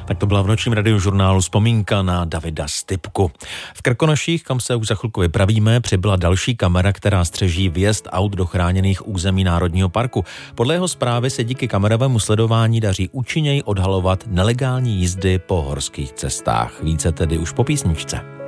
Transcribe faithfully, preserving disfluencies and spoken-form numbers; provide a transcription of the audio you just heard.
Tak to byla v nočním radiožurnálu vzpomínka na Davida Stypku. V Krkonoších, kam se už za chvilku vypravíme, přibyla další kamera, která střeží vjezd aut do chráněných území Národního parku. Podle jeho zprávy se díky kamerovému sledování daří účinněji odhalovat nelegální jízdy po horských cestách. Více tedy už po písničce.